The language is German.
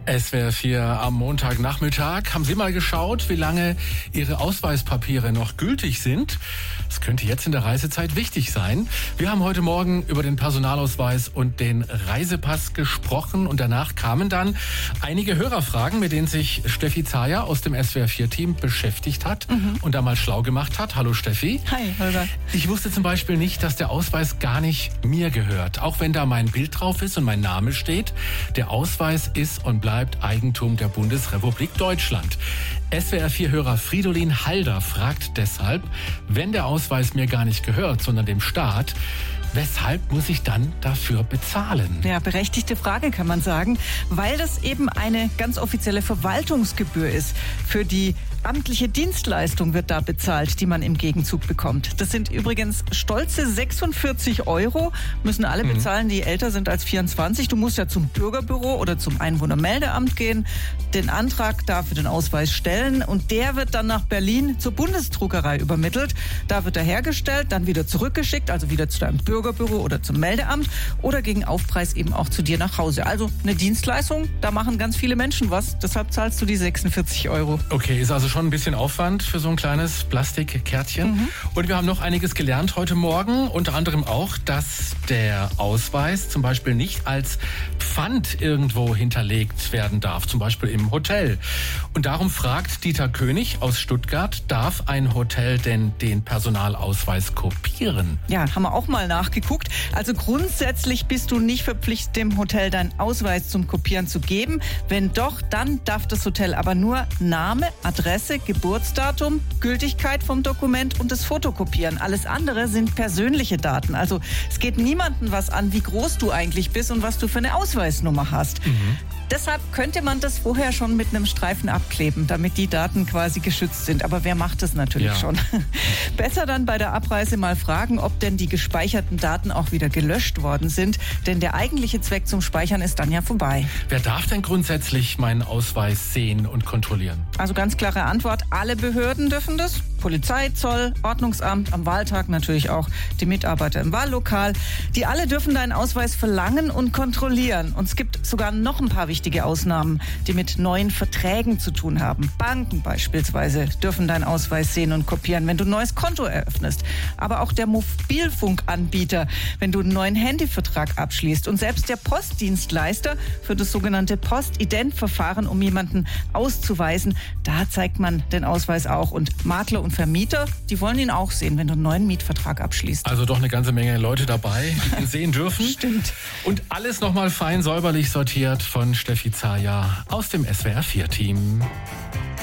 SWR 4 am Montagnachmittag. Haben Sie mal geschaut, wie lange Ihre Ausweispapiere noch gültig sind? Das könnte jetzt in der Reisezeit wichtig sein. Wir haben heute Morgen über den Personalausweis und den Reisepass gesprochen und danach kamen dann einige Hörerfragen, mit denen sich Steffi Zayer aus dem SWR 4-Team beschäftigt hat und da mal schlau gemacht hat. Hallo Steffi. Hi, Holger. Ich wusste zum Beispiel nicht, dass der Ausweis gar nicht mir gehört. Auch wenn da mein Bild drauf ist und mein Name steht. Der Ausweis ist und bleibt Eigentum der Bundesrepublik Deutschland. SWR 4-Hörer Fridolin Halder fragt deshalb, wenn der Ausweis mir gar nicht gehört, sondern dem Staat, weshalb muss ich dann dafür bezahlen? Ja, berechtigte Frage kann man sagen, weil das eben eine ganz offizielle Verwaltungsgebühr ist. Für die amtliche Dienstleistung wird da bezahlt, die man im Gegenzug bekommt. Das sind übrigens stolze 46 €, müssen alle bezahlen, die älter sind als 24. Du musst ja zum Bürgerbüro oder zum Einwohnermeldeamt gehen, den Antrag da für den Ausweis stellen und der wird dann nach Berlin zur Bundesdruckerei übermittelt. Da wird er hergestellt, dann wieder zurückgeschickt, also wieder zu deinem Bürgerbüro oder zum Meldeamt oder gegen Aufpreis eben auch zu dir nach Hause. Also eine Dienstleistung, da machen ganz viele Menschen was, deshalb zahlst du die 46 €. Okay, ist also schon ein bisschen Aufwand für so ein kleines Plastikkärtchen. Und wir haben noch einiges gelernt heute Morgen, unter anderem auch, dass der Ausweis zum Beispiel nicht als Pfand irgendwo hinterlegt werden darf, zum Beispiel im Hotel. Und darum fragt Dieter König aus Stuttgart, darf ein Hotel denn den Personalausweis kopieren? Ja, haben wir auch mal nachgeguckt. Also grundsätzlich bist du nicht verpflichtet, dem Hotel deinen Ausweis zum Kopieren zu geben. Wenn doch, dann darf das Hotel aber nur Name, Adresse, Geburtsdatum, Gültigkeit vom Dokument und das Foto kopieren. Alles andere sind persönliche Daten. Also es geht niemandem was an, wie groß du eigentlich bist und was du für eine Ausweisnummer hast. Deshalb könnte man das vorher schon mit einem Streifen abkleben, damit die Daten quasi geschützt sind. Aber wer macht das natürlich schon? Besser dann bei der Abreise mal fragen, ob denn die gespeicherten Daten auch wieder gelöscht worden sind. Denn der eigentliche Zweck zum Speichern ist dann ja vorbei. Wer darf denn grundsätzlich meinen Ausweis sehen und kontrollieren? Also ganz klare Antwort, alle Behörden dürfen das. Polizei, Zoll, Ordnungsamt, am Wahltag natürlich auch die Mitarbeiter im Wahllokal. Die alle dürfen deinen Ausweis verlangen und kontrollieren. Und es gibt sogar noch ein paar wichtige Ausnahmen, die mit neuen Verträgen zu tun haben. Banken beispielsweise dürfen deinen Ausweis sehen und kopieren, wenn du ein neues Konto eröffnest. Aber auch der Mobilfunkanbieter, wenn du einen neuen Handyvertrag abschließt. Und selbst der Postdienstleister für das sogenannte Postident-Verfahren, um jemanden auszuweisen, da zeigt man den Ausweis auch. Und Makler und Vermieter, die wollen ihn auch sehen, wenn du einen neuen Mietvertrag abschließt. Also doch eine ganze Menge Leute dabei, die ihn sehen dürfen. Stimmt. Und alles nochmal fein säuberlich sortiert von Steffi Zayer aus dem SWR 4-Team.